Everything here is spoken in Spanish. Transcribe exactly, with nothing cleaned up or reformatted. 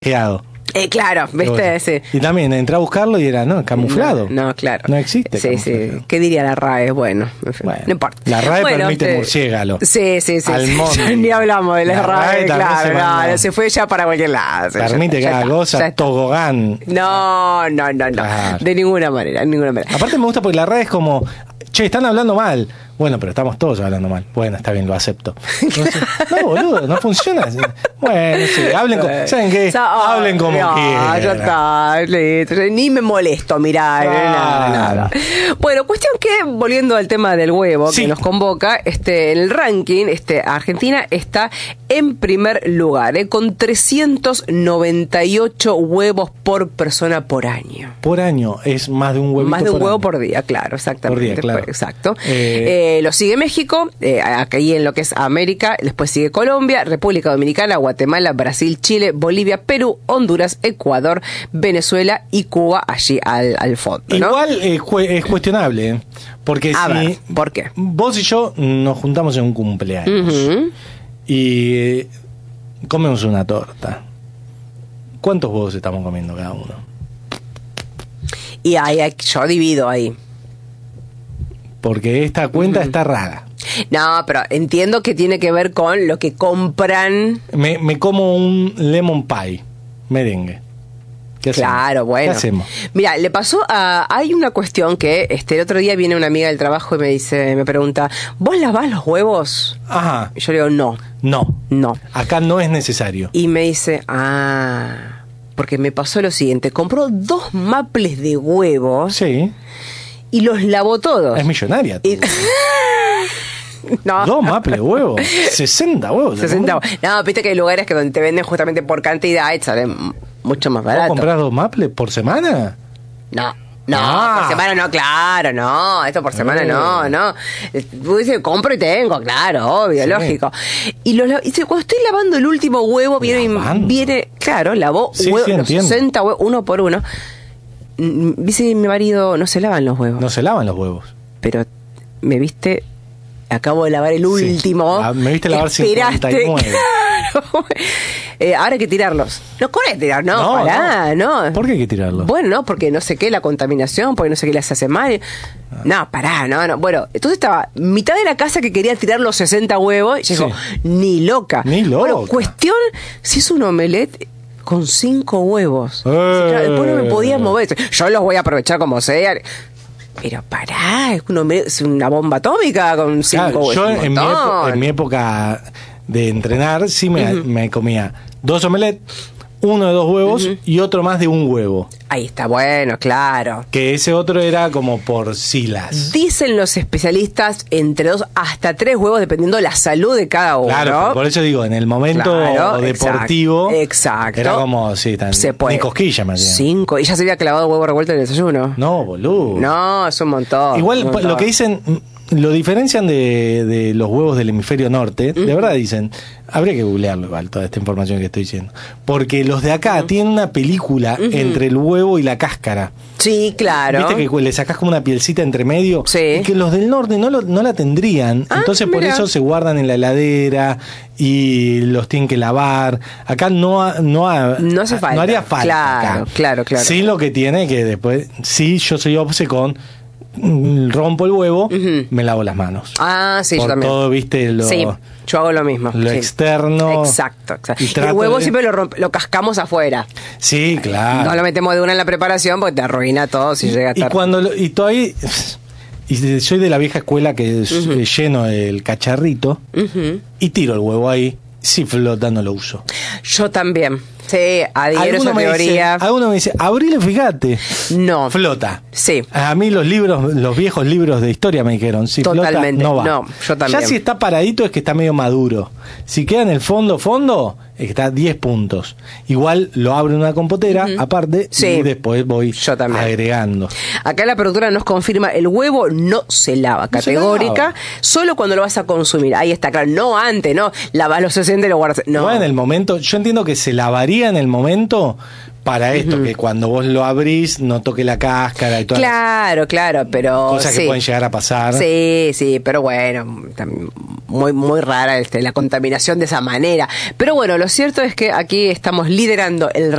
creado. Eh, claro, ¿viste? Sí. Y también entré a buscarlo y era, no, camuflado. No, no, claro. No existe. Sí, sí. ¿Qué diría la R A E? Bueno, en fin, Bueno, no importa. La R A E bueno, permite te... murciégalo. Sí, sí, sí. Almón. Ni hablamos de la, la R A E, claro. Se, no, no, se fue ya para cualquier lado. Permite ya, cada ya cosa, está, tobogán. No, no, no, no. Claro. De ninguna manera, de ninguna manera. Aparte me gusta porque la R A E es como, che, están hablando mal. Bueno, pero estamos todos hablando mal. Bueno, está bien, lo acepto. Entonces, no, boludo, no funciona así. Bueno, sí, hablen como, ¿saben qué? Hablen como no, quieran. Ya está, listo. Ni me molesto, mirá. Claro. Nada, nada. Bueno, cuestión que, volviendo al tema del huevo, sí, que nos convoca, este, en el ranking, este, Argentina está en primer lugar, eh, con trescientos noventa y ocho huevos por persona por año. Por año, es más de un huevo. Más de un por huevo año. por día, claro, exactamente. Por día, claro. Exacto. Eh, eh, lo sigue México, eh, aquí en lo que es América, después sigue Colombia, República Dominicana, Guatemala, Brasil, Chile, Bolivia, Perú, Honduras, Ecuador, Venezuela y Cuba allí al, al fondo, ¿no? Igual eh, es cuestionable, ¿eh? Porque A si ver, ¿por qué? Vos y yo nos juntamos en un cumpleaños uh-huh. y eh, comemos una torta. ¿Cuántos huevos estamos comiendo cada uno? Y ahí, yo divido ahí. Porque esta cuenta uh-huh. está rara. No, pero entiendo que tiene que ver con lo que compran. Me, me como un lemon pie, merengue. ¿Qué claro, hacemos? bueno. ¿Qué hacemos? Mira, le pasó a... Hay una cuestión que este el otro día viene una amiga del trabajo y me dice, me pregunta, ¿vos lavás los huevos? Ajá. Y yo le digo, no. No. No. Acá no es necesario. Y me dice, ah... Porque me pasó lo siguiente, compró dos maples de huevos. Sí. Y los lavó todos. Es millonaria. Y... No. Dos maples de huevos. sesenta huevos. sesenta huevos. No, viste que hay lugares que donde te venden justamente por cantidad y salen mucho más barato. ¿Vos comprás dos maples por semana? No. No, ah. por semana no, claro, no. Esto por semana eh. no, no. Tú dices, compro y tengo, claro, obvio, sí. lógico. Y los, y cuando estoy lavando el último huevo, viene, viene claro, lavó sí, huevo, sí, los sesenta huevos, uno por uno. Dice mi marido, no se lavan los huevos. No se lavan los huevos. Pero me viste, acabo de lavar el último. Sí. Ah, me viste lavar cincuenta y nueve. Claro. Eh, ahora hay que tirarlos. No corres tirar, no, no pará, no. no. ¿Por qué hay que tirarlos? Bueno, no, porque no sé qué, la contaminación, porque no sé qué les hace mal. Ah. No, pará, no, no. Bueno, entonces estaba mitad de la casa que quería tirar los sesenta huevos y llegó, sí. ni loca. Ni loca. Bueno, cuestión, si es un omelette con cinco huevos. Eh. O sea, después no me podía mover. Yo los voy a aprovechar como sea. Pero pará, es, un omelette, es una bomba atómica con cinco claro, huevos. Yo en mi, epo- en mi época de entrenar sí me, uh-huh. me comía dos omelettes, uno de dos huevos uh-huh. y otro más de un huevo. Ahí está, bueno, claro. Que ese otro era como por silas. Dicen los especialistas entre dos hasta tres huevos dependiendo de la salud de cada uno. Claro, por eso digo, en el momento claro, deportivo exacto, era como, sí, tan, se puede. Ni cosquilla me hacían. Cinco, y ya se había clavado huevo revuelto en el desayuno. No, boludo. No, es un montón. Igual un montón. Lo que dicen, lo diferencian de, de los huevos del hemisferio norte, uh-huh. de verdad dicen, habría que googlearlo igual, toda esta información que estoy diciendo, porque los de acá uh-huh. tienen una película uh-huh. entre el huevo y la cáscara. Sí, claro. Viste que le sacás como una pielcita entre medio, sí. y que los del norte no, lo, no la tendrían, ah, entonces mira. Por eso se guardan en la heladera y los tienen que lavar. Acá no ha, no ha, no hace falta. No haría falta. Claro, acá. claro, claro. Sí, lo que tiene que después, sí, yo soy obse con rompo el huevo, uh-huh. me lavo las manos. Ah, sí, por yo también. todo, viste, lo, sí, yo hago lo mismo. Lo sí. externo. Exacto, exacto. Y el huevo de... siempre lo, romp- lo cascamos afuera. Sí, claro. No lo metemos de una en la preparación porque te arruina todo si llega tarde. Y cuando lo, y todavía y soy de la vieja escuela que es uh-huh. lleno el cacharrito uh-huh. y tiro el huevo ahí, sí, flotando lo uso. Yo también. Sí, adhiero esa teoría. Dice, alguno me dice, abrilo, fíjate. No. Flota. Sí. A mí los libros, los viejos libros de historia me dijeron, si totalmente. Flota, no va. No, yo también. Ya si está paradito es que está medio maduro. Si queda en el fondo, fondo, es que está a diez puntos. Igual lo abro en una compotera, uh-huh. aparte, sí. y después voy yo agregando. Acá la productora nos confirma, el huevo no se lava, no categórica, se lava. Solo cuando lo vas a consumir. Ahí está, claro, no antes, no, lavas los sesenta y lo guardas. No. Igual en el momento, yo entiendo que se lavaría en el momento, para esto, uh-huh. que cuando vos lo abrís no toque la cáscara y todas Claro, claro, pero... cosas sí. que pueden llegar a pasar. Sí, sí, pero bueno, muy, muy rara este, la contaminación de esa manera. Pero bueno, lo cierto es que aquí estamos liderando el